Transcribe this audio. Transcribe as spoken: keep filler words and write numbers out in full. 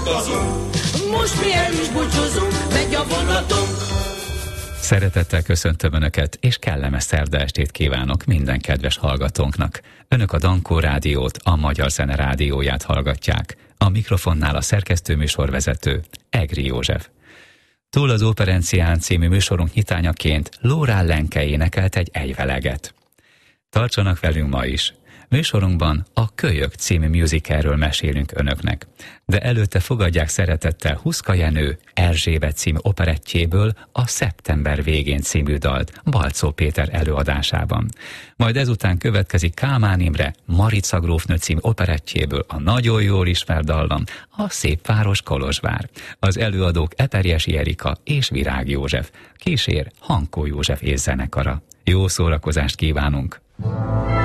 Most mi el is búcsúzunk, megy a vonatunk. Szeretettel köszöntöm Önöket, és kellemes szerda estét kívánok minden kedves hallgatónknak. Önök a Dankó Rádiót, a Magyar Zene Rádióját hallgatják. A mikrofonnál a szerkesztőműsorvezető, Egri József. Túl az Operencián című műsorunk nyitányaként Lórán Lenke énekelt egy egyveleget. Tartsanak velünk ma is! Műsorunkban a Kölyök című musicalről mesélünk Önöknek, de előtte fogadják szeretettel Huszka Jenő Erzsébet című operettjéből a Szeptember végén című dalt Balczó Péter előadásában. Majd ezután következik Kálmán Imre Marica grófnő című operettjéből a nagyon jól ismert dallam a Szépváros Kolozsvár. Az előadók Eperjesi Erika és Virág József, kísér Hankó József és zenekara. Jó szórakozást kívánunk!